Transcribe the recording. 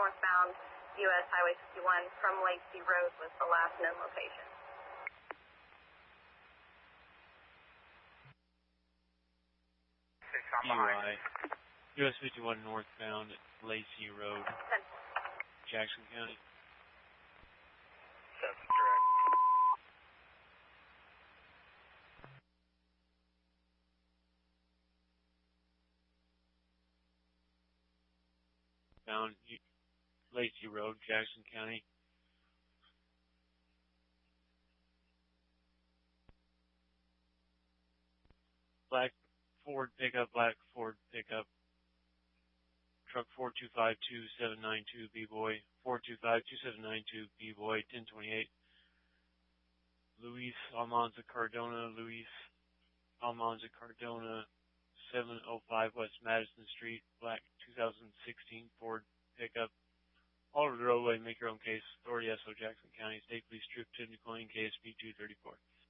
northbound US Highway 51 from Lacey Road was the last known location. DUI, US 51 northbound Lacey Road, Jackson County. That's correct. Bound Lacey Road, Jackson County. Black Ford pickup, truck 4252792 B-Boy, 4252792 B-Boy, 1028. Luis Almanza Cardona, 705 West Madison Street, black 2016 Ford pickup. All over the roadway, make your own case. Authority SO Jackson County, State Police Troop 10 declining KSP 234.